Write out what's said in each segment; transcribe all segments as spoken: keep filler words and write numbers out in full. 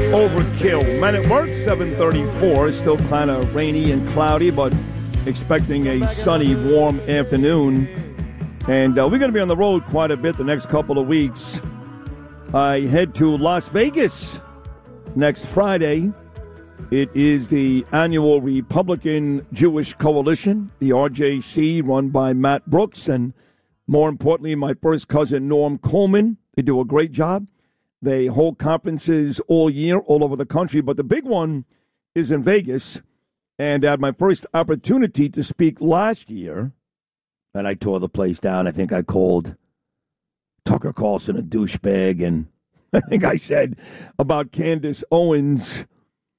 Overkill. Men at Work, seven thirty-four. Still kind of rainy and cloudy, but expecting a sunny, warm afternoon. And uh, we're going to be on the road quite a bit the next couple of weeks. I head to Las Vegas next Friday. It is the annual Republican Jewish Coalition, the R J C, run by Matt Brooks, and more importantly, my first cousin, Norm Coleman. They do a great job. They hold conferences all year, all over the country, but the big one is in Vegas. And I had my first opportunity to speak last year, and I tore the place down. I think I called Tucker Carlson a douchebag, and I think I said about Candace Owens,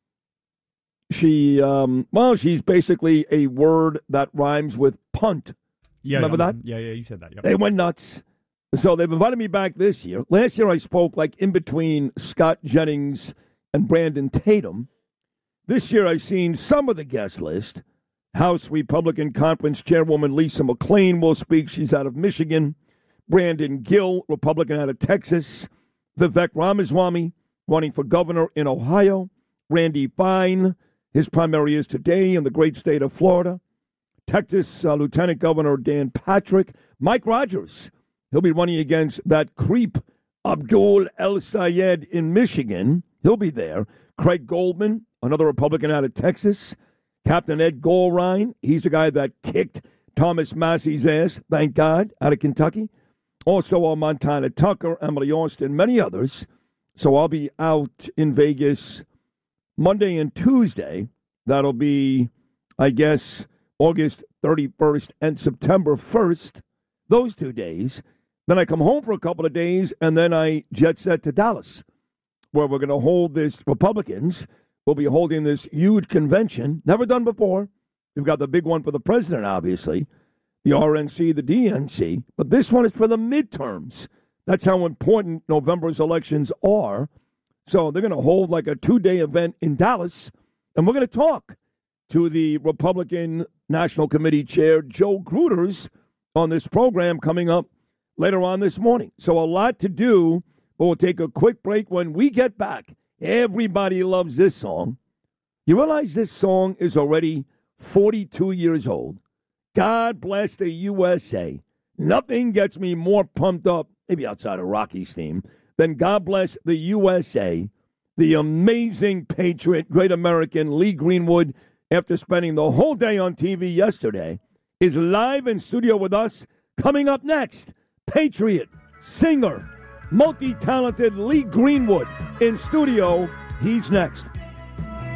she, um, well, she's basically a word that rhymes with punt. Yeah, Remember yeah, that? Yeah, yeah, you said that. Yep. They went nuts. So they've invited me back this year. Last year I spoke like in between Scott Jennings and Brandon Tatum. This year I've seen some of the guest list. House Republican Conference Chairwoman Lisa McClain will speak. She's out of Michigan. Brandon Gill, Republican out of Texas. Vivek Ramaswamy, running for governor in Ohio. Randy Fine, his primary is today in the great state of Florida. Texas uh, Lieutenant Governor Dan Patrick. Mike Rogers, he'll be running against that creep Abdul El Sayed in Michigan. He'll be there. Craig Goldman, another Republican out of Texas. Captain Ed Goldrein, he's the guy that kicked Thomas Massey's ass, thank God, out of Kentucky. Also uh, Montana Tucker, Emily Austin, many others. So I'll be out in Vegas Monday and Tuesday. That'll be, I guess, August thirty-first and September first. Those two days. Then I come home for a couple of days, and then I jet set to Dallas, where we're going to hold this. Republicans will be holding this huge convention, never done before. We've got the big one for the president, obviously, the R N C, the D N C, but this one is for the midterms. That's how important November's elections are. So they're going to hold like a two-day event in Dallas, and we're going to talk to the Republican National Committee Chair, Joe Gruters, on this program coming up later on this morning. So a lot to do, but we'll take a quick break. When we get back, everybody loves this song. You realize this song is already forty-two years old. God bless the U S A. Nothing gets me more pumped up, maybe outside of Rocky's theme, than God bless the U S A. The amazing patriot, great American Lee Greenwood, after spending the whole day on T V yesterday, is live in studio with us. Coming up next, patriot, singer, multi-talented Lee Greenwood in studio. He's next.